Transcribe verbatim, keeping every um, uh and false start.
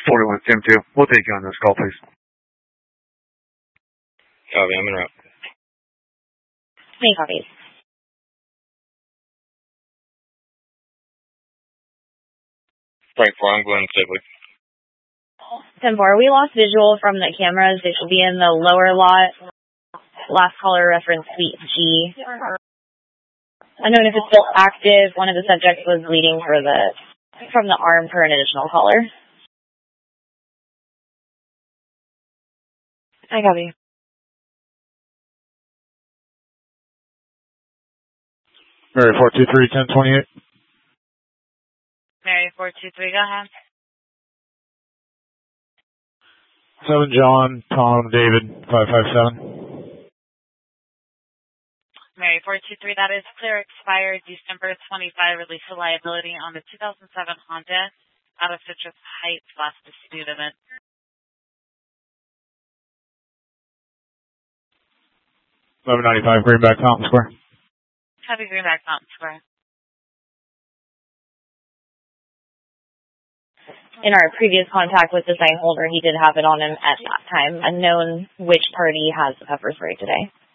forty-one Sim two. We'll take you on this call, please. Copy, I'm in route. Many copies. Point four, I'm going safely. ten four, we lost visual from the cameras. They should be in the lower lot. Last caller reference suite G. Unknown if it's still active. One of the subjects was bleeding for the from the arm for an additional caller. I copy. Mary four two three, ten twenty-eight. Mary four two three, go ahead. seven John, Tom, David, five five seven. Mary four two three, that is clear, expired December twenty-fifth, release of liability on the two thousand seven Honda out of Citrus Heights, last dispute event. eleven ninety-five, Greenback, Mountain Square. Copy, Greenback, Mountain Square. In our previous contact with the sign holder, he did have it on him at that time. Unknown which party has the pepper spray today.